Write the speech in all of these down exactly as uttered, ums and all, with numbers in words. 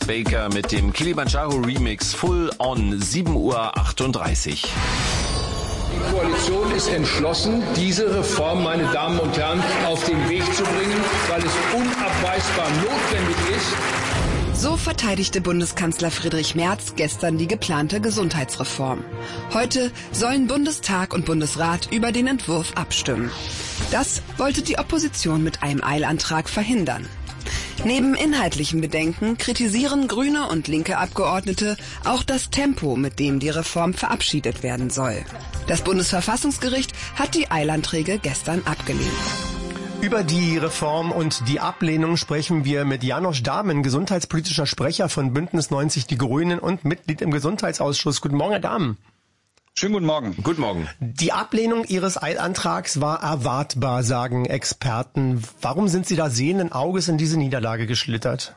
Baker mit dem Kilimanjaro Remix Full On, sieben Uhr achtunddreißig. Die Koalition ist entschlossen, diese Reform, meine Damen und Herren, auf den Weg zu bringen, weil es unabweisbar notwendig ist. So verteidigte Bundeskanzler Friedrich Merz gestern die geplante Gesundheitsreform. Heute sollen Bundestag und Bundesrat über den Entwurf abstimmen. Das wollte die Opposition mit einem Eilantrag verhindern. Neben inhaltlichen Bedenken kritisieren grüne und linke Abgeordnete auch das Tempo, mit dem die Reform verabschiedet werden soll. Das Bundesverfassungsgericht hat die Eilanträge gestern abgelehnt. Über die Reform und die Ablehnung sprechen wir mit Janosch Dahmen, gesundheitspolitischer Sprecher von Bündnis neunzig Die Grünen und Mitglied im Gesundheitsausschuss. Guten Morgen, Herr Dahmen. Schönen guten Morgen. Guten Morgen. Die Ablehnung Ihres Eilantrags war erwartbar, sagen Experten. Warum sind Sie da sehenden Auges in diese Niederlage geschlittert?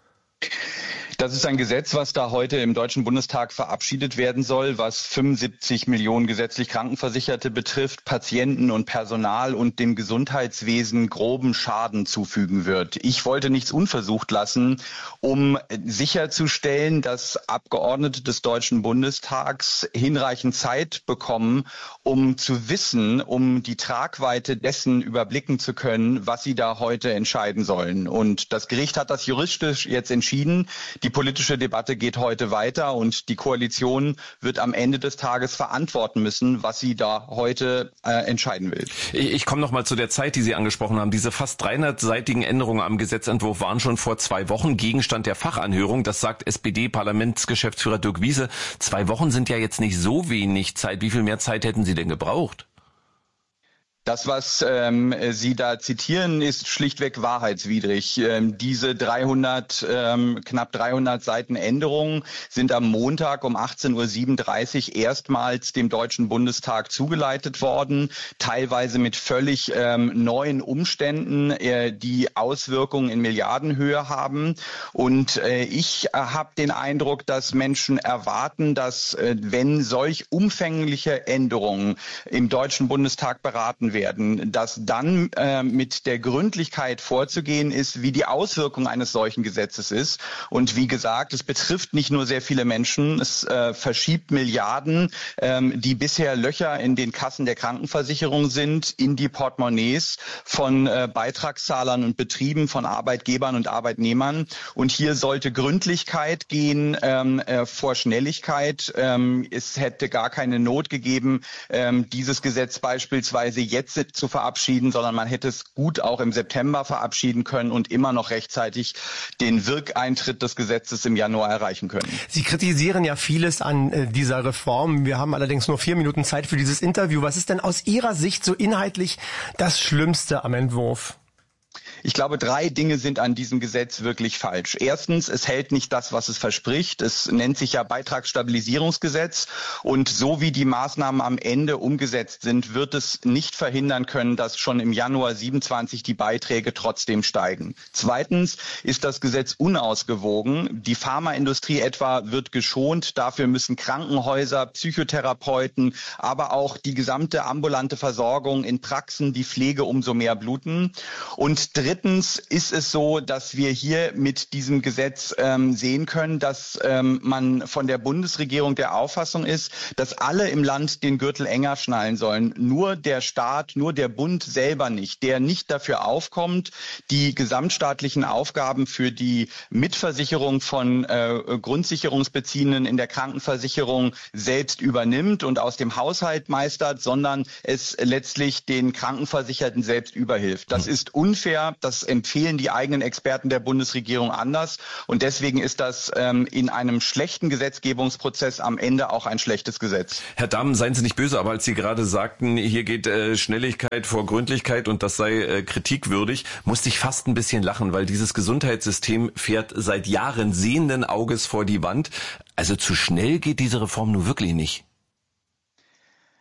Das ist ein Gesetz, was da heute im Deutschen Bundestag verabschiedet werden soll, was fünfundsiebzig Millionen gesetzlich Krankenversicherte betrifft, Patienten und Personal und dem Gesundheitswesen groben Schaden zufügen wird. Ich wollte nichts unversucht lassen, um sicherzustellen, dass Abgeordnete des Deutschen Bundestags hinreichend Zeit bekommen, um zu wissen, um die Tragweite dessen überblicken zu können, was sie da heute entscheiden sollen. Und das Gericht hat das juristisch jetzt entschieden. Die Die politische Debatte geht heute weiter und die Koalition wird am Ende des Tages verantworten müssen, was sie da heute äh, entscheiden will. Ich, ich komme noch mal zu der Zeit, die Sie angesprochen haben. Diese fast dreihundertseitigen Änderungen am Gesetzentwurf waren schon vor zwei Wochen Gegenstand der Fachanhörung. Das sagt S P D-Parlamentsgeschäftsführer Dirk Wiese. Zwei Wochen sind ja jetzt nicht so wenig Zeit. Wie viel mehr Zeit hätten Sie denn gebraucht? Das, was ähm, Sie da zitieren, ist schlichtweg wahrheitswidrig. Ähm, diese dreihundert, ähm, knapp dreihundert Seiten Änderungen sind am Montag um achtzehn Uhr siebenunddreißig erstmals dem Deutschen Bundestag zugeleitet worden, teilweise mit völlig ähm, neuen Umständen, äh, die Auswirkungen in Milliardenhöhe haben. Und äh, ich äh, habe den Eindruck, dass Menschen erwarten, dass äh, wenn solch umfängliche Änderungen im Deutschen Bundestag beraten werden, werden, dass dann äh, mit der Gründlichkeit vorzugehen ist, wie die Auswirkung eines solchen Gesetzes ist. Und wie gesagt, es betrifft nicht nur sehr viele Menschen, es äh, verschiebt Milliarden, ähm, die bisher Löcher in den Kassen der Krankenversicherung sind, in die Portemonnaies von äh, Beitragszahlern und Betrieben, von Arbeitgebern und Arbeitnehmern. Und hier sollte Gründlichkeit gehen ähm, äh, vor Schnelligkeit. Ähm, es hätte gar keine Not gegeben, ähm, dieses Gesetz beispielsweise jetzt zu verabschieden, sondern man hätte es gut auch im September verabschieden können und immer noch rechtzeitig den Wirkeintritt des Gesetzes im Januar erreichen können. Sie kritisieren ja vieles an äh, dieser Reform. Wir haben allerdings nur vier Minuten Zeit für dieses Interview. Was ist denn aus Ihrer Sicht so inhaltlich das Schlimmste am Entwurf? Ich glaube, drei Dinge sind an diesem Gesetz wirklich falsch. Erstens, es hält nicht das, was es verspricht. Es nennt sich ja Beitragsstabilisierungsgesetz. Und so wie die Maßnahmen am Ende umgesetzt sind, wird es nicht verhindern können, dass schon im Januar siebenundzwanzig die Beiträge trotzdem steigen. Zweitens ist das Gesetz unausgewogen. Die Pharmaindustrie etwa wird geschont. Dafür müssen Krankenhäuser, Psychotherapeuten, aber auch die gesamte ambulante Versorgung in Praxen, die Pflege umso mehr bluten. Und drittens ist es so, dass wir hier mit diesem Gesetz ähm, sehen können, dass ähm, man von der Bundesregierung der Auffassung ist, dass alle im Land den Gürtel enger schnallen sollen. Nur der Staat, nur der Bund selber nicht, der nicht dafür aufkommt, die gesamtstaatlichen Aufgaben für die Mitversicherung von äh, Grundsicherungsbeziehenden in der Krankenversicherung selbst übernimmt und aus dem Haushalt meistert, sondern es letztlich den Krankenversicherten selbst überhilft. Das ist unfair, das empfehlen die eigenen Experten der Bundesregierung anders und deswegen ist das ähm, in einem schlechten Gesetzgebungsprozess am Ende auch ein schlechtes Gesetz. Herr Dahmen, seien Sie nicht böse, aber als Sie gerade sagten, hier geht äh, Schnelligkeit vor Gründlichkeit und das sei äh, kritikwürdig, musste ich fast ein bisschen lachen, weil dieses Gesundheitssystem fährt seit Jahren sehenden Auges vor die Wand. Also zu schnell geht diese Reform nun wirklich nicht.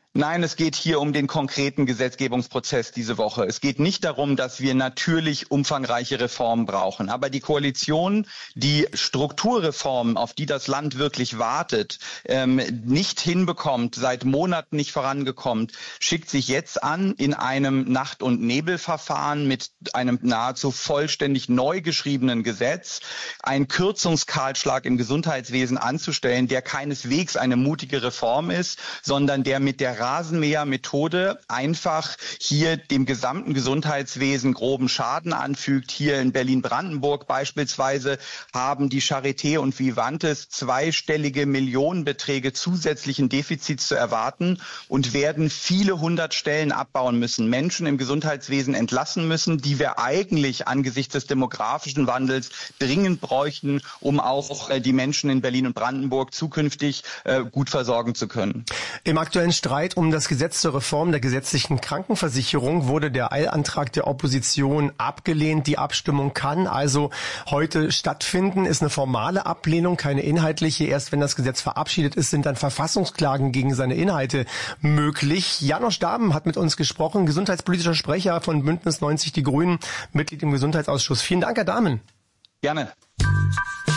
Nein, es geht hier um den konkreten Gesetzgebungsprozess diese Woche. Es geht nicht darum, dass wir natürlich umfangreiche Reformen brauchen. Aber die Koalition, die Strukturreformen, auf die das Land wirklich wartet, ähm, nicht hinbekommt, seit Monaten nicht vorangekommen, schickt sich jetzt an, in einem Nacht- und Nebelverfahren mit einem nahezu vollständig neu geschriebenen Gesetz einen Kürzungskahlschlag im Gesundheitswesen anzustellen, der keineswegs eine mutige Reform ist, sondern der mit der Rasenmäher-Methode einfach hier dem gesamten Gesundheitswesen groben Schaden anfügt. Hier in Berlin-Brandenburg beispielsweise haben die Charité und Vivantes zweistellige Millionenbeträge zusätzlichen Defizits zu erwarten und werden viele hundert Stellen abbauen müssen, Menschen im Gesundheitswesen entlassen müssen, die wir eigentlich angesichts des demografischen Wandels dringend bräuchten, um auch die Menschen in Berlin und Brandenburg zukünftig äh, gut versorgen zu können. Im aktuellen Streit um das Gesetz zur Reform der gesetzlichen Krankenversicherung wurde der Eilantrag der Opposition abgelehnt. Die Abstimmung kann also heute stattfinden, ist eine formale Ablehnung, keine inhaltliche. Erst wenn das Gesetz verabschiedet ist, sind dann Verfassungsklagen gegen seine Inhalte möglich. János Dáben hat mit uns gesprochen, gesundheitspolitischer Sprecher von Bündnis neunzig Die Grünen, Mitglied im Gesundheitsausschuss. Vielen Dank, Herr Dáben. Gerne.